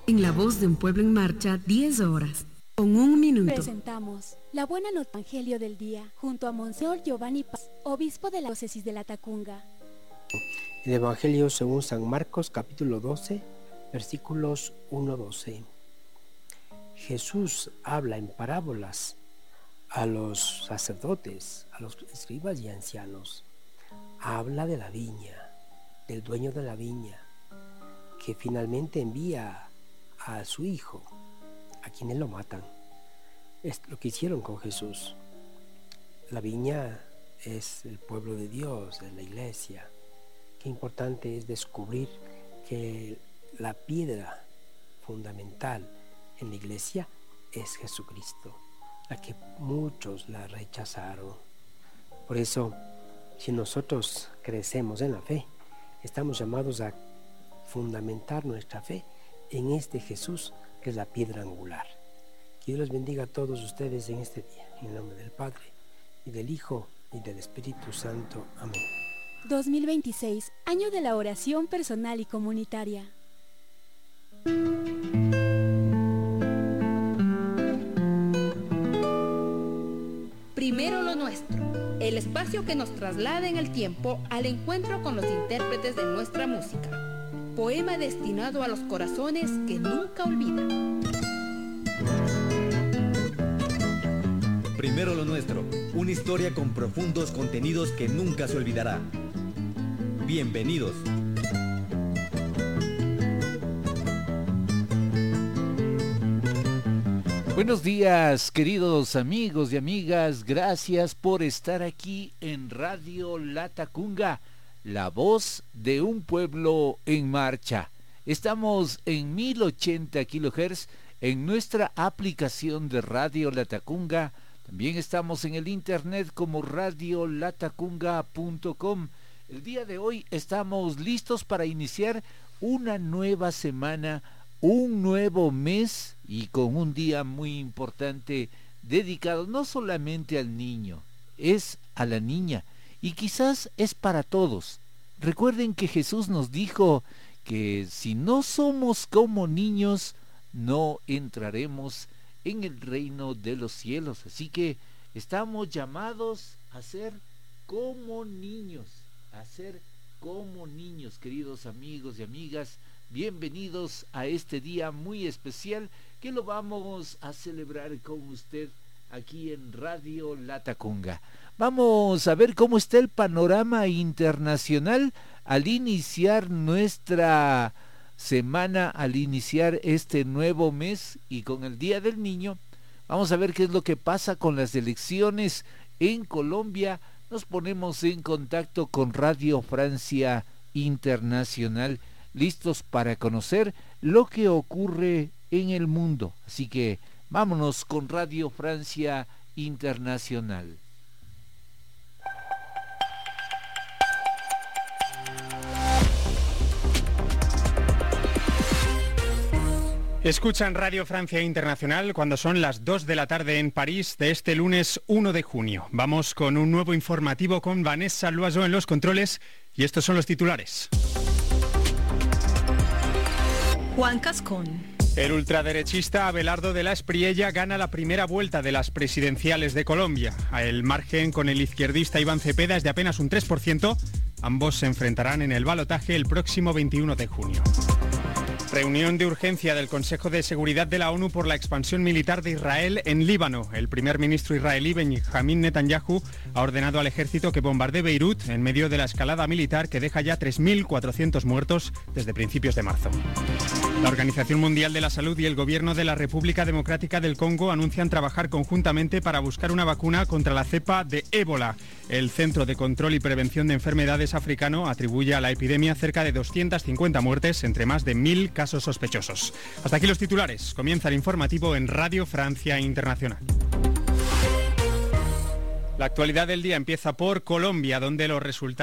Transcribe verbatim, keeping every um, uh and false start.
En La Voz de un Pueblo en Marcha, diez horas, con un minuto. Presentamos la buena nota Evangelio del día, junto a Monseñor Giovanni Paz, obispo de la diócesis de Latacunga. El Evangelio según San Marcos, capítulo doce, versículos uno a doce. Jesús habla en parábolas a los sacerdotes, a los escribas y ancianos. Habla de la viña, del dueño de la viña, que finalmente envía a su hijo, a quienes lo matan. Es lo que hicieron con Jesús. La viña es el pueblo de Dios, es la iglesia. Qué importante es descubrir que la piedra fundamental en la iglesia es Jesucristo, la que muchos la rechazaron. Por eso, si nosotros crecemos en la fe, estamos llamados a fundamentar nuestra fe en este Jesús que es la piedra angular. Que Dios los bendiga a todos ustedes en este día, en el nombre del Padre, y del Hijo, y del Espíritu Santo. Amén. dos mil veintiséis, año de la oración personal y comunitaria. Primero lo nuestro, el espacio que nos traslada en el tiempo al encuentro con los intérpretes de nuestra música. Poema destinado a los corazones que nunca olvidan. Primero lo nuestro, una historia con profundos contenidos que nunca se olvidará. Bienvenidos. Buenos días, queridos amigos y amigas. Gracias por estar aquí en Radio Latacunga, la voz de un pueblo en marcha. Estamos en mil ochenta kilohertz en nuestra aplicación de Radio Latacunga. También estamos en el internet como radio latacunga punto com. El día de hoy estamos listos para iniciar una nueva semana, un nuevo mes y con un día muy importante dedicado no solamente al niño, es a la niña y quizás es para todos. Recuerden que Jesús nos dijo que si no somos como niños, no entraremos en el reino de los cielos. Así que estamos llamados a ser como niños, a ser como niños, queridos amigos y amigas. Bienvenidos a este día muy especial que lo vamos a celebrar con usted aquí en Radio Latacunga. Vamos a ver cómo está el panorama internacional al iniciar nuestra semana, al iniciar este nuevo mes y con el Día del Niño. Vamos a ver qué es lo que pasa con las elecciones en Colombia. Nos ponemos en contacto con Radio Francia Internacional, listos para conocer lo que ocurre en el mundo. Así que vámonos con Radio Francia Internacional. Escuchan Radio Francia Internacional cuando son las dos de la tarde en París de este lunes uno de junio. Vamos con un nuevo informativo con Vanessa Loiseau en los controles y estos son los titulares. Juan Cascón. El ultraderechista Abelardo de la Espriella gana la primera vuelta de las presidenciales de Colombia. El margen con el izquierdista Iván Cepeda es de apenas un tres por ciento. Ambos se enfrentarán en el balotaje el próximo veintiuno de junio. Reunión de urgencia del Consejo de Seguridad de la ONU por la expansión militar de Israel en Líbano. El primer ministro israelí Benjamin Netanyahu ha ordenado al ejército que bombardee Beirut en medio de la escalada militar que deja ya tres mil cuatrocientos muertos desde principios de marzo. La Organización Mundial de la Salud y el Gobierno de la República Democrática del Congo anuncian trabajar conjuntamente para buscar una vacuna contra la cepa de ébola. El Centro de Control y Prevención de Enfermedades africano atribuye a la epidemia cerca de doscientas cincuenta muertes entre más de mil casos sospechosos. Hasta aquí los titulares. Comienza el informativo en Radio Francia Internacional. La actualidad del día empieza por Colombia, donde los resultados